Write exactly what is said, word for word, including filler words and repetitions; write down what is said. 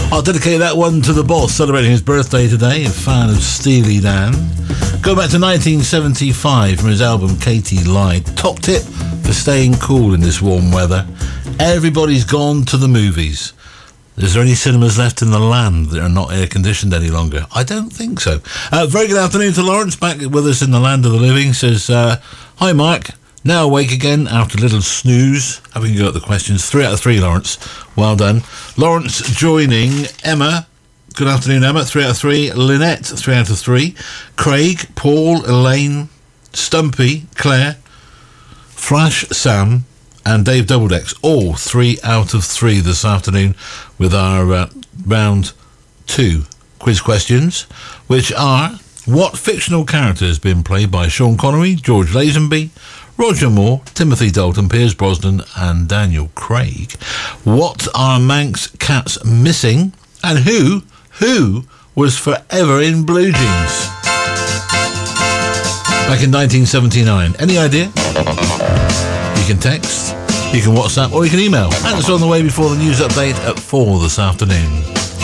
I'll dedicate that one to the boss, celebrating his birthday today, a fan of Steely Dan. Go back to nineteen seventy-five from his album Katie Lied. Top tip for staying cool in this warm weather. Everybody's gone to the movies. Is there any cinemas left in the land that are not air-conditioned any longer? I don't think so. Uh, very good afternoon to Lawrence, back with us in the land of the living. Says, uh, hi, Mark. Now awake again after a little snooze. Having a go at the questions. Three out of three, Lawrence. Well done. Lawrence joining Emma. Good afternoon, Emma. Three out of three. Lynette, three out of three. Craig, Paul, Elaine, Stumpy, Claire, Flash, Sam, and Dave Doubledecks, all three out of three this afternoon with our uh, round two quiz questions, which are: what fictional character has been played by Sean Connery, George Lazenby, Roger Moore, Timothy Dalton, Pierce Brosnan, and Daniel Craig? What are Manx cats missing? And who, who was forever in blue jeans back in nineteen seventy-nine? Any idea? You can text, you can WhatsApp, or you can email. And it's on the way before the news update at four this afternoon.